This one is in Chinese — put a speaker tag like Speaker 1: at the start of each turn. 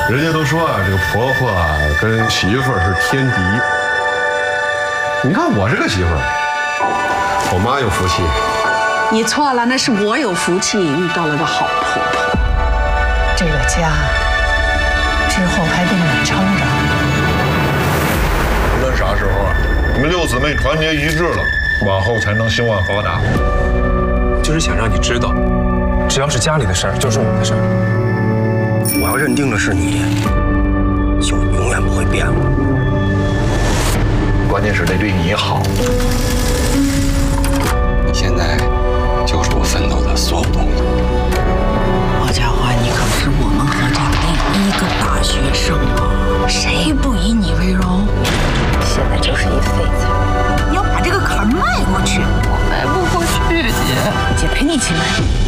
Speaker 1: 人家都说啊，这个婆婆啊跟媳妇儿是天敌。你看我这个媳妇儿，我妈有福气。
Speaker 2: 你错了，那是我有福气遇到了个好婆婆。
Speaker 3: 这个家之后还得你撑着。
Speaker 1: 无论啥时候啊，你们六姊妹团结一致了，往后才能兴旺发达。
Speaker 4: 就是想让你知道，只要是家里的事儿，就是我们的事儿。
Speaker 5: 我要认定的是你，就永远不会变了。
Speaker 6: 关键是得对你好。
Speaker 7: 你现在就是我奋斗的所有动力。